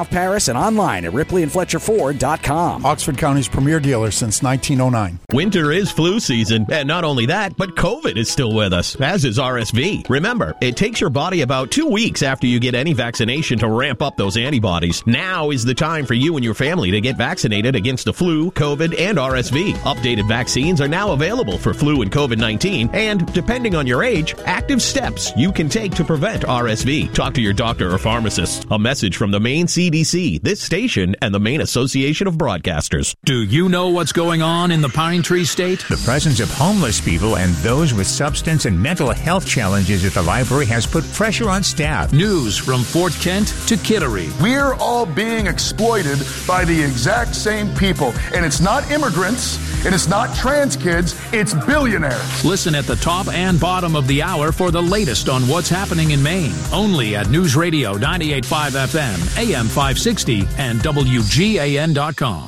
South Paris and online at RipleyandFletcherFord.com. Oxford County's premier dealer since 1909. Winter is flu season, and not only that, but COVID is still with us, as is RSV. Remember, it takes your body about 2 weeks after you get any vaccination to ramp up those antibodies. Now is the time for you and your family to get vaccinated against the flu, COVID, and RSV. Updated vaccines are now available for flu and COVID-19, and depending on your age, active steps you can take to prevent RSV. Talk to your doctor or pharmacist. A message from the Maine CDC, this station, and the Maine Association of Broadcasters. Do you know what's going on in the Pine Tree State? The presence of homeless people and those with substance and mental health challenges at the library has put pressure on staff. News from Fort Kent to Kittery. We're all being exploited by the exact same people. And it's not immigrants, and it's not trans kids, it's billionaires. Listen at the top and bottom of the hour for the latest on what's happening in Maine. Only at News Radio 98.5 FM, AM 560, and WGAN.com.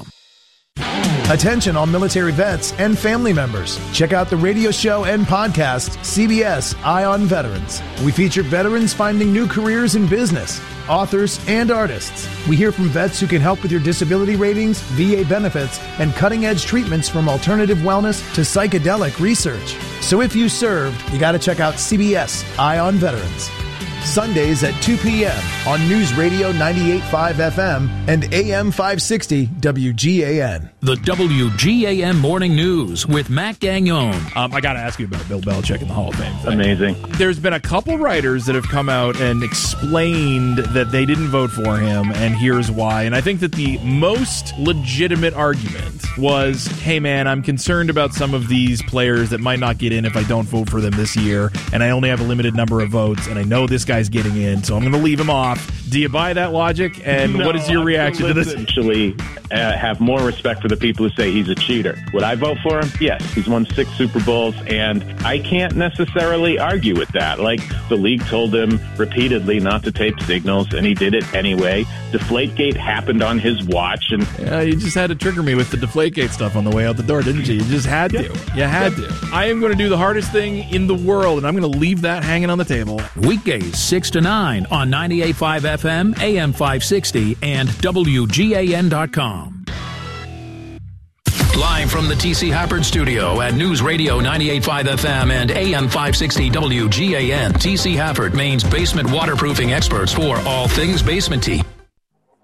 Attention all military vets and family members. Check out the radio show and podcast, CBS Eye on Veterans. We feature veterans finding new careers in business, authors, and artists. We hear from vets who can help with your disability ratings, VA benefits, and cutting-edge treatments from alternative wellness to psychedelic research. So if you served, you got to check out CBS Eye on Veterans. Sundays at 2 p.m. on News Radio 98.5 FM and AM 560 WGAN. The WGAN Morning News with Matt Gagnon. I got to ask you about Bill Belichick in the Hall of Fame thing. Amazing. There's been a couple writers that have come out and explained that they didn't vote for him, and here's why. And I think that the most legitimate argument was, hey, man, I'm concerned about some of these players that might not get in if I don't vote for them this year, and I only have a limited number of votes, and I know this guy's getting in, so I'm going to leave him off. Do you buy that logic? And what is your reaction to this? Actually, have more respect for the people who say he's a cheater. Would I vote for him? Yes. He's won 6 Super Bowls, and I can't necessarily argue with that. Like, the league told him repeatedly not to tape signals, and he did it anyway. Deflategate happened on his watch. And you just had to trigger me with the Deflategate stuff on the way out the door, didn't you? You just had to. You had to. I am going to do the hardest thing in the world, and I'm going to leave that hanging on the table. Weekdays 6 to 9 on 98.5 FM, AM 560, and WGAN.com. Live from the T.C. Hafford Studio at News Radio 98.5 FM and AM 560 WGAN. T.C. Hafford, Maine's basement waterproofing experts for all things basement-y.